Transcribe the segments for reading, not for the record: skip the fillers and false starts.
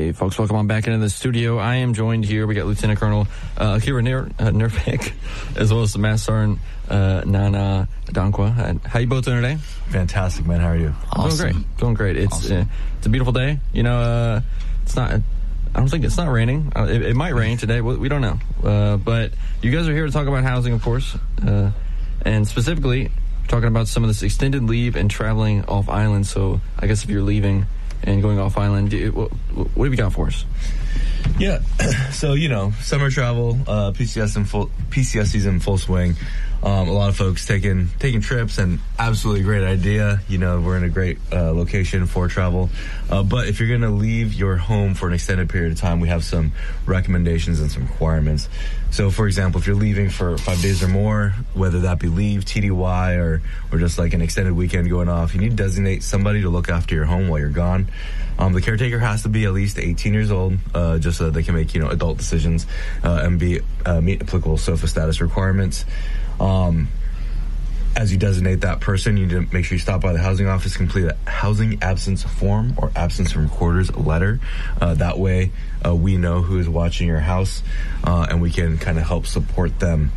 Hey, folks, welcome on back into the studio. I am joined here. We got Lieutenant Colonel Akira Nurvik, as well as the Master Sergeant Nana Dankwa. How you both doing today? Fantastic, man. How are you? Awesome. Doing great. It's awesome. It's a beautiful day. You know, it's not. I don't think it's not raining. It might rain today. We don't know. But you guys are here to talk about housing, of course, and specifically talking about some of this extended leave and traveling off island. So I guess if you're leaving and going off island, what have you got for us? Yeah, so, you know, summer travel, PCS season in full swing. A lot of folks taking trips, and absolutely great idea. You know, we're in a great location for travel. But if you're going to leave your home for an extended period of time, we have some recommendations and some requirements. So, for example, if you're leaving for 5 days or more, whether that be leave, TDY, or just like an extended weekend going off, you need to designate somebody to look after your home while you're gone. The caretaker has to be at least 18 years old, just so that they can make, adult decisions and meet applicable SOFA status requirements. As you designate that person, you need to make sure you stop by the housing office, complete a housing absence form or absence from recorder's letter. That way, we know who is watching your house, and we can kind of help support them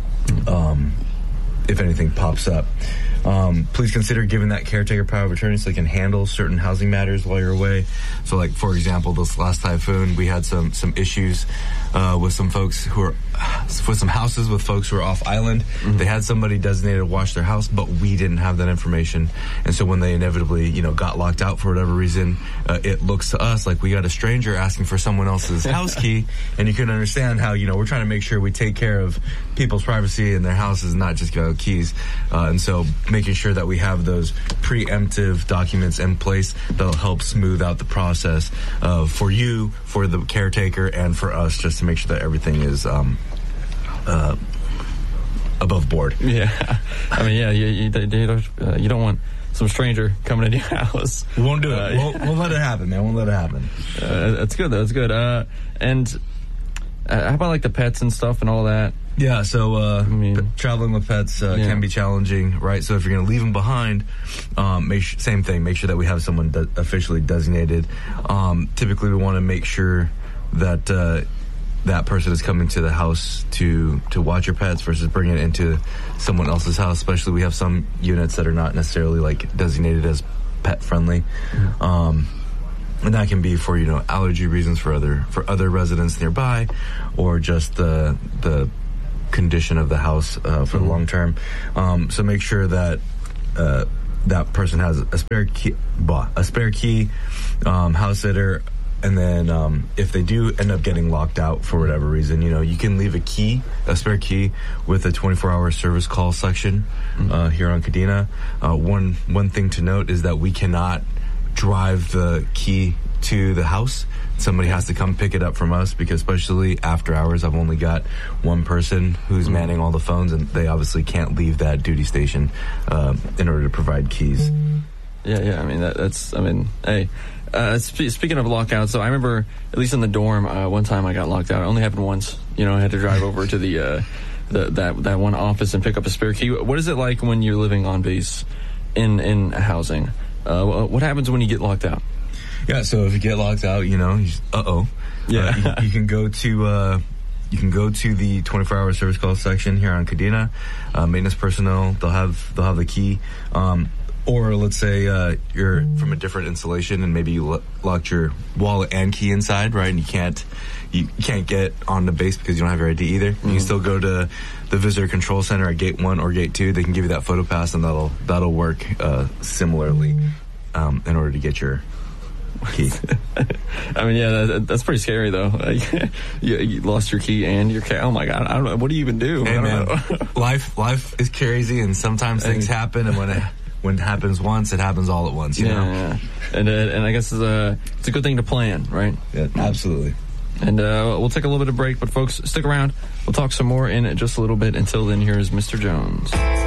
if anything pops up. Please consider giving that caretaker power of attorney so they can handle certain housing matters while you're away. So, like, for example, this last typhoon, we had some issues with some folks with some houses with folks who are off island. Mm-hmm. They had somebody designated to watch their house, but we didn't have that information. And so when they inevitably, got locked out for whatever reason, it looks to us like we got a stranger asking for someone else's house key. And you can understand how, we're trying to make sure we take care of people's privacy and their houses, not just give out keys. And so making sure that we have those preemptive documents in place that'll help smooth out the process for you, for the caretaker, and for us, just to make sure that everything is above board. Yeah, I mean, you don't want some stranger coming into your house. We won't do it. We'll let it happen, man. Won't let it happen. That's good. That's good. And how about like the pets and stuff and all that? Yeah, so traveling with pets can be challenging, right? So if you're going to leave them behind, same thing. Make sure that we have someone officially designated. Typically, we want to make sure that that person is coming to the house to watch your pets versus bringing it into someone else's house. Especially, we have some units that are not necessarily like designated as pet friendly. And that can be for allergy reasons for other residents nearby, or just the condition of the house for the long term. So make sure that that person has a spare key, house sitter, and then if they do end up getting locked out for whatever reason, you can leave a spare key with a 24-hour service call section here on Kadena. One thing to note is that we cannot drive the key to the house. Somebody has to come pick it up from us, because especially after hours, I've only got one person who's manning all the phones, and they obviously can't leave that duty station in order to provide keys. Yeah. I mean, hey. Speaking of lockouts, so I remember, at least in the dorm, one time I got locked out. It only happened once. I had to drive over to that one office and pick up a spare key. What is it like when you're living on base in housing? What happens when you get locked out? Yeah, so if you get locked out, Yeah. You can go to the 24-hour service call section here on Kadena. Maintenance personnel, they'll have the key. Or let's say you're from a different installation and maybe you locked your wallet and key inside, right? And you can't get on the base because you don't have your ID either. Mm-hmm. You can still go to the visitor control center at gate 1 or gate 2. They can give you that photo pass, and that'll work similarly in order to get your key. I mean, yeah, that's pretty scary though. You lost your key and your key. Oh my God, I don't know. What do you even do? Hey, man, life is crazy, and sometimes things happen, and when it happens once, it happens all at once. You know? Yeah. And I guess it's a good thing to plan, right? Yeah, absolutely. And we'll take a little bit of break, but folks, stick around. We'll talk some more in just a little bit. Until then, here's Mr. Jones.